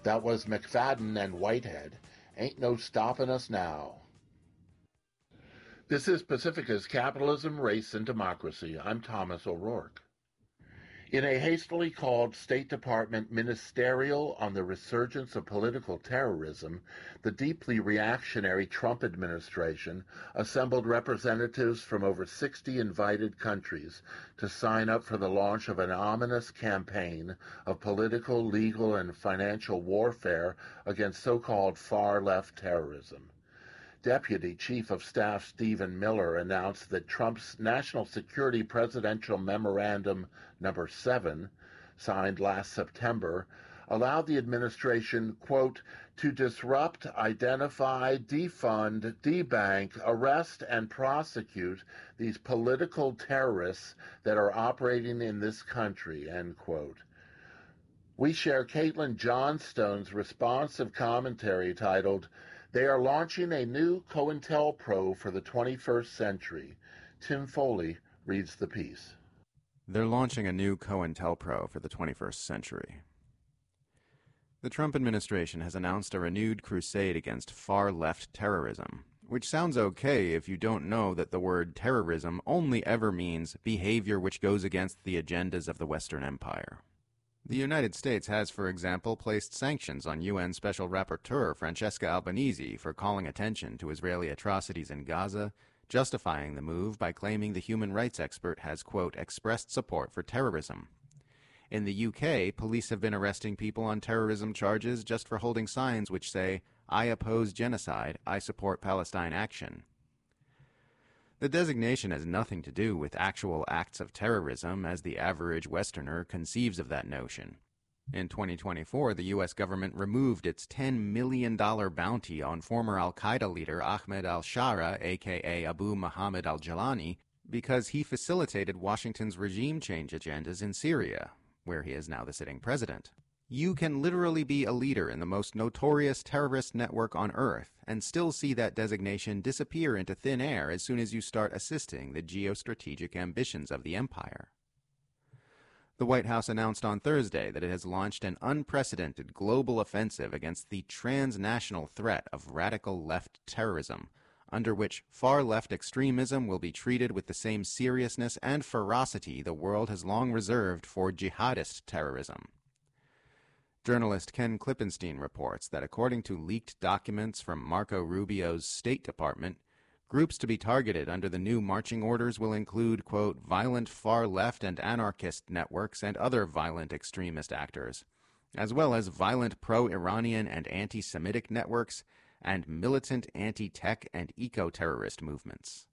That was McFadden and Whitehead. Ain't no stopping us now. This is Pacifica's Capitalism, Race, and Democracy. I'm Thomas O'Rourke. In a hastily called State Department ministerial on the resurgence of political terrorism, the deeply reactionary Trump administration assembled representatives from over 60 invited countries to sign up for the launch of an ominous campaign of political, legal, and financial warfare against so-called far-left terrorism. Deputy Chief of Staff Stephen Miller announced that Trump's National Security Presidential Memorandum No. 7, signed last September, allowed the administration, quote, to disrupt, identify, defund, debank, arrest, and prosecute these political terrorists that are operating in this country, end quote. We share Caitlin Johnstone's responsive commentary titled, They Are Launching a New COINTELPRO for the 21st Century. Tim Foley reads the piece. They're launching a new COINTELPRO for the 21st century. The Trump administration has announced a renewed crusade against far-left terrorism, which sounds okay if you don't know that the word terrorism only ever means behavior which goes against the agendas of the Western Empire. The United States has, for example, placed sanctions on UN Special Rapporteur Francesca Albanese for calling attention to Israeli atrocities in Gaza, justifying the move by claiming the human rights expert has, quote, expressed support for terrorism. In the UK, police have been arresting people on terrorism charges just for holding signs which say, I oppose genocide, I support Palestine action. The designation has nothing to do with actual acts of terrorism as the average Westerner conceives of that notion. In 2024, the U.S. government removed its $10 million bounty on former al-Qaeda leader Ahmed al-Shara, aka Abu Muhammad al-Jalani, because he facilitated Washington's regime change agendas in Syria, where he is now the sitting president. You can literally be a leader in the most notorious terrorist network on Earth and still see that designation disappear into thin air as soon as you start assisting the geostrategic ambitions of the empire. The White House announced on Thursday that it has launched an unprecedented global offensive against the transnational threat of radical left terrorism, under which far-left extremism will be treated with the same seriousness and ferocity the world has long reserved for jihadist terrorism. Journalist Ken Klippenstein reports that according to leaked documents from Marco Rubio's State Department, groups to be targeted under the new marching orders will include, quote, violent far-left and anarchist networks and other violent extremist actors, as well as violent pro-Iranian and anti-Semitic networks and militant anti-tech and eco-terrorist movements.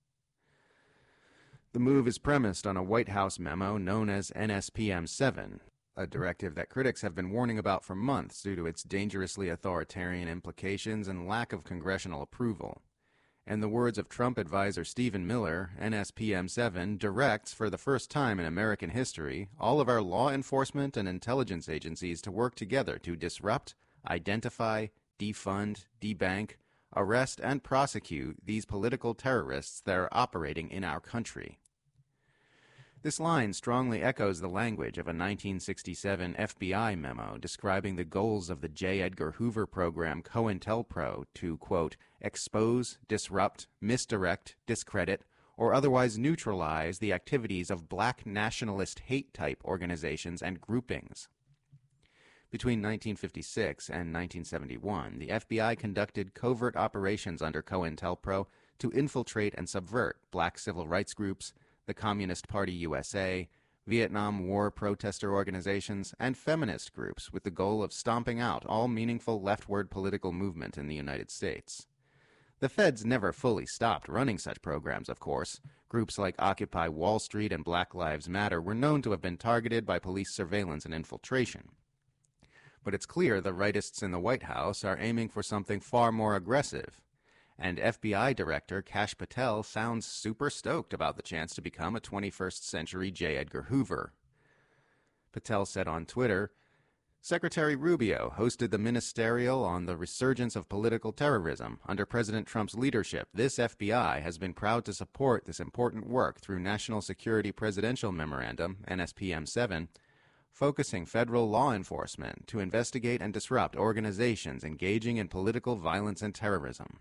The move is premised on a White House memo known as NSPM 7, a directive that critics have been warning about for months due to its dangerously authoritarian implications and lack of congressional approval. In the words of Trump advisor Stephen Miller, NSPM 7 directs, for the first time in American history, all of our law enforcement and intelligence agencies to work together to disrupt, identify, defund, debank, arrest, and prosecute these political terrorists that are operating in our country. This line strongly echoes the language of a 1967 FBI memo describing the goals of the J. Edgar Hoover program COINTELPRO to, quote, expose, disrupt, misdirect, discredit, or otherwise neutralize the activities of black nationalist hate-type organizations and groupings. Between 1956 and 1971, the FBI conducted covert operations under COINTELPRO to infiltrate and subvert black civil rights groups, the Communist Party USA, Vietnam War protester organizations, and feminist groups with the goal of stomping out all meaningful leftward political movement in the United States. The feds never fully stopped running such programs, of course. Groups like Occupy Wall Street and Black Lives Matter were known to have been targeted by police surveillance and infiltration. But it's clear the rightists in the White House are aiming for something far more aggressive. And FBI Director Kash Patel sounds super stoked about the chance to become a 21st century J. Edgar Hoover. Patel said on Twitter, Secretary Rubio hosted the ministerial on the resurgence of political terrorism. Under President Trump's leadership, this FBI has been proud to support this important work through National Security Presidential Memorandum, NSPM 7, focusing federal law enforcement to investigate and disrupt organizations engaging in political violence and terrorism.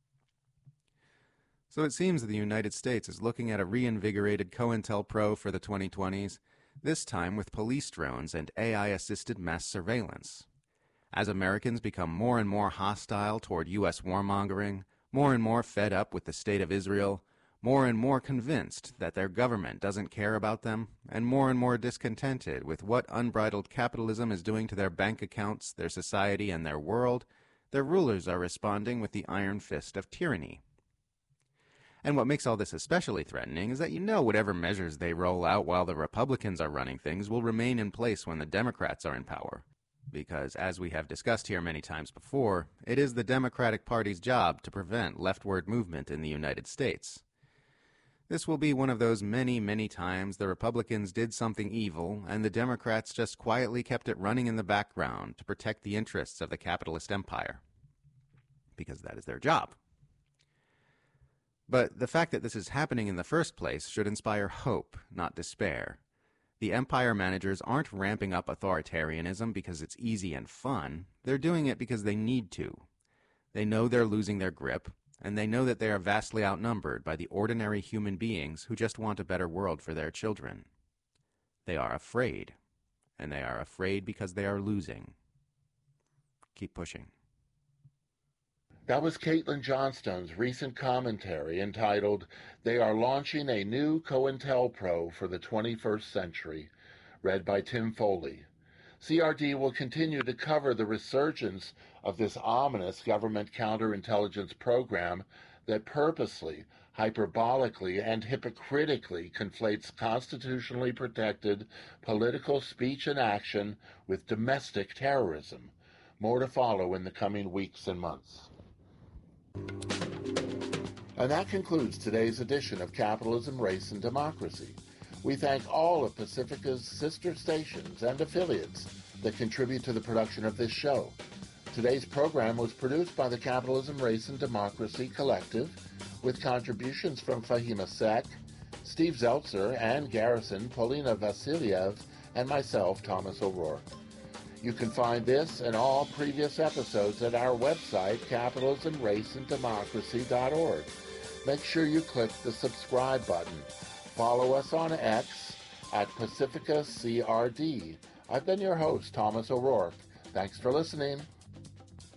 So it seems that the United States is looking at a reinvigorated COINTELPRO for the 2020s, this time with police drones and AI-assisted mass surveillance. As Americans become more and more hostile toward U.S. warmongering, more and more fed up with the state of Israel, more and more convinced that their government doesn't care about them, and more discontented with what unbridled capitalism is doing to their bank accounts, their society, and their world, their rulers are responding with the iron fist of tyranny. And what makes all this especially threatening is that whatever measures they roll out while the Republicans are running things will remain in place when the Democrats are in power. Because, as we have discussed here many times before, it is the Democratic Party's job to prevent leftward movement in the United States. This will be one of those many times the Republicans did something evil and the Democrats just quietly kept it running in the background to protect the interests of the capitalist empire. Because that is their job. But the fact that this is happening in the first place should inspire hope, not despair. The empire managers aren't ramping up authoritarianism because it's easy and fun. They're doing it because they need to. They know they're losing their grip, and they know that they are vastly outnumbered by the ordinary human beings who just want a better world for their children. They are afraid, and they are afraid because they are losing. Keep pushing. That was Caitlin Johnstone's recent commentary entitled, "They Are Launching a New COINTELPRO for the 21st Century," read by Tim Foley. CRD will continue to cover the resurgence of this ominous government counterintelligence program that purposely, hyperbolically, and hypocritically conflates constitutionally protected political speech and action with domestic terrorism. More to follow in the coming weeks and months. And that concludes today's edition of Capitalism, Race, and Democracy. We thank all of Pacifica's sister stations and affiliates that contribute to the production of this show. Today's program was produced by the Capitalism, Race, and Democracy Collective, with contributions from Fahima Sek, Steve Zeltzer, Ann Garrison, Polina Vasiliev, and myself, Thomas O'Rourke. You can find this and all previous episodes at our website, capitalismraceanddemocracy.org. Make sure you click the subscribe button. Follow us on X at PacificaCRD. I've been your host, Thomas O'Rourke. Thanks for listening.